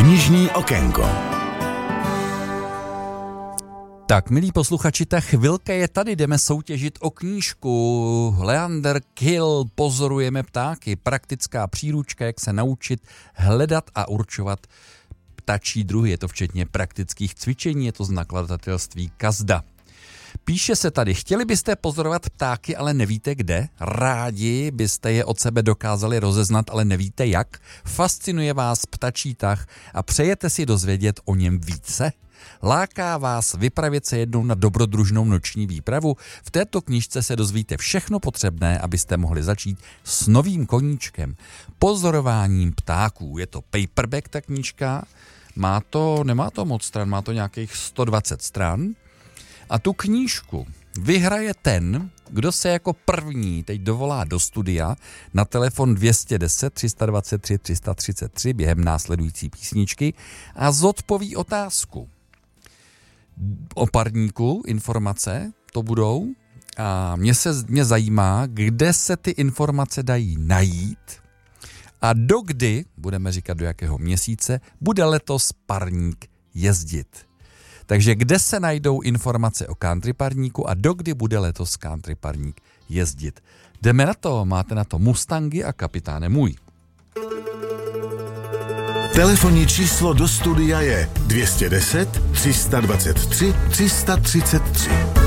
Knižní okénko. Tak, milí posluchači, ta chvilka je tady, jdeme soutěžit o knížku Leander Kill, Pozorujeme ptáky, praktická příručka, jak se naučit hledat a určovat ptačí druhy, je to včetně praktických cvičení, je to z nakladatelství Kazda. Píše se tady, chtěli byste pozorovat ptáky, ale nevíte kde? Rádi byste je od sebe dokázali rozeznat, ale nevíte jak? Fascinuje vás ptačí tah a přejete si dozvědět o něm více? Láká vás vypravit se jednou na dobrodružnou noční výpravu? V této knížce se dozvíte všechno potřebné, abyste mohli začít s novým koníčkem. Pozorováním ptáků. Je to paperback, ta knížka. Nemá to moc stran, má to nějakých 120 stran. A tu knížku vyhraje ten, kdo se jako první teď dovolá do studia na telefon 210 323 333 během následující písničky a zodpoví otázku. O parníku informace to budou a mě zajímá, kde se ty informace dají najít a dokdy, budeme říkat do jakého měsíce, bude letos parník jezdit. Takže kde se najdou informace o country parníku a dokdy bude letos country parník jezdit? Jdeme na to, máte na to Mustangy a kapitáne můj. Telefonní číslo do studia je 210 323 333.